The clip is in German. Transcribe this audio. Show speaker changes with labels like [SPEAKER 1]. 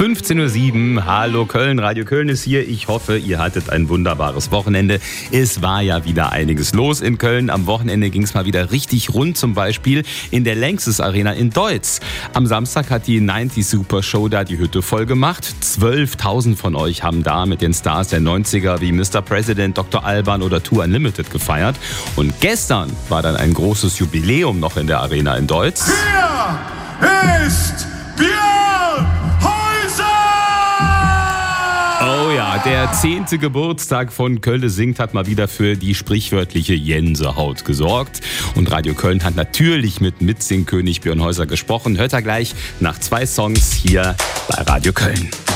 [SPEAKER 1] 15.07 Uhr, hallo Köln, Radio Köln ist hier. Ich hoffe, ihr hattet ein wunderbares Wochenende. Es war ja wieder einiges los in Köln. Am Wochenende ging es mal wieder richtig rund, zum Beispiel in der Lanxess Arena in Deutz. Am Samstag hat die 90 Super Show da die Hütte voll gemacht. 12.000 von euch haben da mit den Stars der 90er wie Mr. President, Dr. Alban oder Tour Unlimited gefeiert. Und gestern war dann ein großes Jubiläum noch in der Arena in Deutz.
[SPEAKER 2] Hier ist Björn Häuser!
[SPEAKER 1] Oh ja, der 10. Geburtstag von Kölle singt hat mal wieder für die sprichwörtliche Gänsehaut gesorgt. Und Radio Köln hat natürlich mit Mitsingkönig Björn Häuser gesprochen. Hört er gleich nach 2 Songs hier bei Radio Köln.